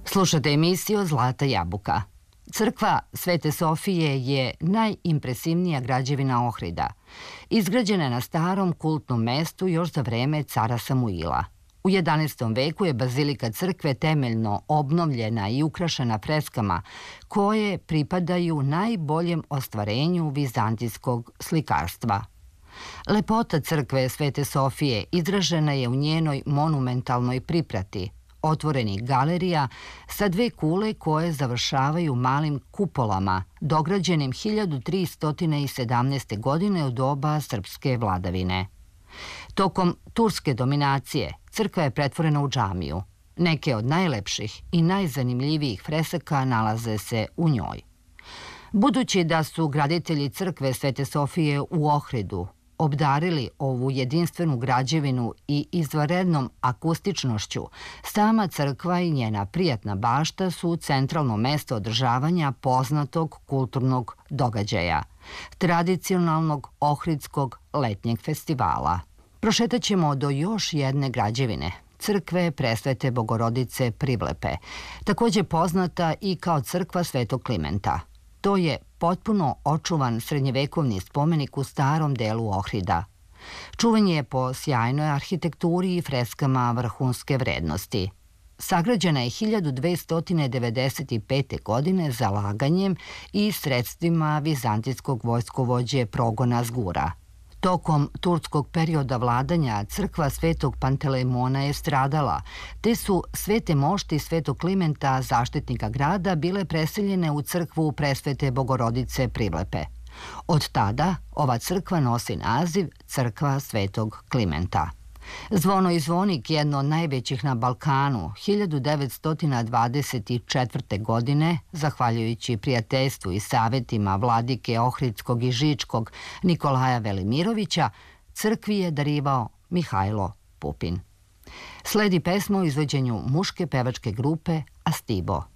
Slušate emisiju Zlata jabuka. Crkva Svete Sofije je najimpresivnija građevina Ohrida. Izgrađena je na starom kultnom mestu još za vreme cara Samuila. U 11. veku je bazilika crkve temeljno obnovljena i ukrašena freskama koje pripadaju najboljem ostvarenju vizantijskog slikarstva. Lepota crkve Svete Sofije izražena je u njenoj monumentalnoj priprati, otvorenih galerija sa dve kule koje završavaju malim kupolama, dograđenim 1317. godine u doba srpske vladavine. Tokom turske dominacije crkva je pretvorena u džamiju. Neke od najlepših i najzanimljivijih fresaka nalaze se u njoj. Budući da su graditelji crkve Svete Sofije u Ohridu obdarili ovu jedinstvenu građevinu i izvanrednom akustičnošću, sama crkva i njena prijatna bašta su centralno mesto održavanja poznatog kulturnog događaja, tradicionalnog ohridskog letnjeg festivala. Prošetaćemo do još jedne građevine, crkve Presvete Bogorodice Privlepe, također poznata i kao crkva Svetog Klimenta. To je potpuno očuvan srednjevekovni spomenik u starom delu Ohrida. Čuvan je po sjajnoj arhitekturi i freskama vrhunske vrednosti. Sagrađena je 1295. godine zalaganjem i sredstvima vizantijskog vojskovođe Progona Zgura. Tokom turskog perioda vladanja crkva Svetog Pantelemona je stradala, te su svete mošti Svetog Klimenta, zaštitnika grada, bile preseljene u crkvu Presvete Bogorodice Privlepe. Od tada ova crkva nosi naziv Crkva Svetog Klimenta. Zvono i zvonik, jedno od najvećih na Balkanu, 1924. godine, zahvaljujući prijateljstvu i savjetima vladike Ohridskog i Žičkog Nikolaja Velimirovića, crkvi je darivao Mihajlo Pupin. Sledi pesma u izvođenju muške pevačke grupe Astibo.